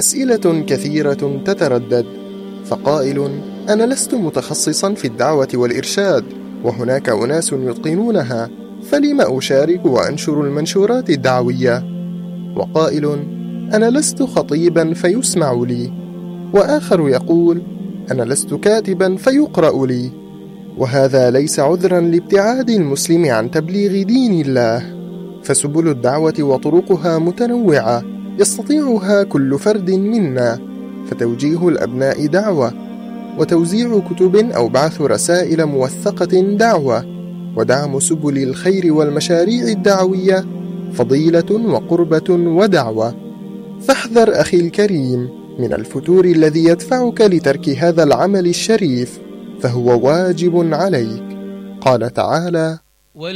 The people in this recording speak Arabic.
أسئلة كثيرة تتردد، فقائل: أنا لست متخصصا في الدعوة والإرشاد، وهناك أناس يتقنونها، فلم أشارك وأنشر المنشورات الدعوية؟ وقائل: أنا لست خطيبا فيسمع لي. وآخر يقول: أنا لست كاتبا فيقرأ لي. وهذا ليس عذرا لابتعاد المسلم عن تبليغ دين الله، فسبل الدعوة وطرقها متنوعة يستطيعها كل فرد منا، فتوجيه الأبناء دعوة، وتوزيع كتب أو بعث رسائل موثقة دعوة، ودعم سبل الخير والمشاريع الدعوية فضيلة وقربة ودعوة. فاحذر أخي الكريم من الفتور الذي يدفعك لترك هذا العمل الشريف، فهو واجب عليك. قال تعالى: